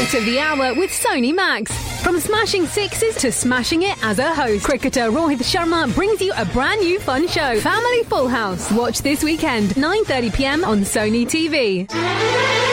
Cricket of the Hour with Sony Max. From smashing sixes to smashing it as a host, cricketer Rohit Sharma brings you a brand new fun show, Family Full House. Watch this weekend, 9:30 p.m. on Sony TV.